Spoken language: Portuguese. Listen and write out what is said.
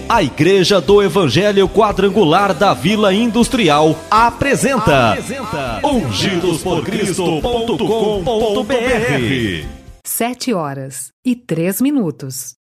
A Igreja do Evangelho Quadrangular da Vila Industrial apresenta ungidosporcristo.com.br. 7h03.